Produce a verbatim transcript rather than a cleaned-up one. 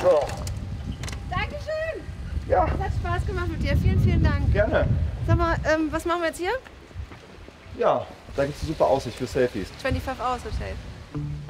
So. Dankeschön. Ja. Es hat Spaß gemacht mit dir. Vielen, vielen Dank. Gerne. Sag mal, ähm, was machen wir jetzt hier? Ja, da gibt es eine super Aussicht für Selfies. fünfundzwanzig Hours Hotel.